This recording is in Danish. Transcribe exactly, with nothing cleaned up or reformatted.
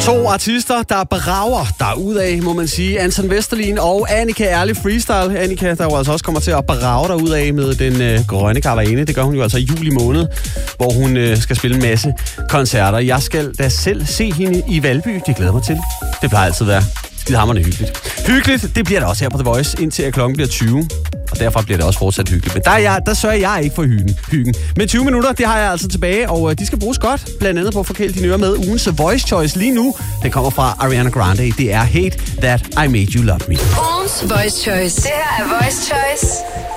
To artister, der brager derudad, må man sige. Anton Vesterlin og Annika Ærlig Freestyle. Annika, der jo altså også kommer til at brage derudad med den øh, grønne karavane. Det gør hun jo altså i juli måned, hvor hun øh, skal spille en masse koncerter. Jeg skal da selv se hende i Valby. Det glæder mig til. Det plejer altid at være skidehamrende hyggeligt. Hyggeligt, det bliver det også her på The Voice, indtil klokken bliver tyve. Og derfor bliver det også fortsat hyggeligt. Men der, er jeg, der sørger jeg ikke for hyggen. hyggen. Men tyve minutter, det har jeg altså tilbage, og de skal bruges godt. Blandt andet på at forkæle dine ører med ugens Voice Choice lige nu. Den kommer fra Ariana Grande. Det er Hate That I Made You Love Me. Ugens Voice Choice. Det her er Voice Choice